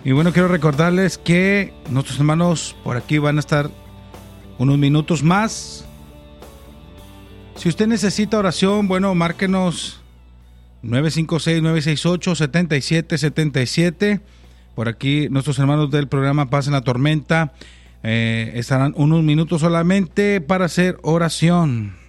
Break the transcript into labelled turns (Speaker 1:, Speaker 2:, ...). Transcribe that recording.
Speaker 1: Y bueno, quiero recordarles que nuestros hermanos por aquí van a estar unos minutos más. Si usted necesita oración, bueno, márquenos 956-968-7777. Por aquí nuestros hermanos del programa Paz en la Tormenta estarán unos minutos solamente para hacer oración.